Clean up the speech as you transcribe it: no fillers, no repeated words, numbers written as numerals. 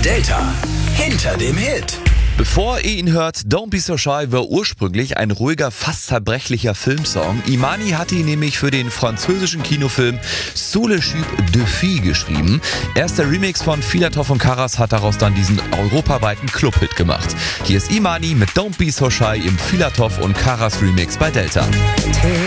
Delta hinter dem Hit. Bevor ihr ihn hört, Don't Be So Shy war ursprünglich ein ruhiger, fast zerbrechlicher Filmsong. Imani hatte ihn nämlich für den französischen Kinofilm Sous le Jupe de Fille geschrieben. Erst der Remix von Filatov und Karas hat daraus dann diesen europaweiten Clubhit gemacht. Hier ist Imani mit Don't Be So Shy im Filatov und Karas Remix bei Delta.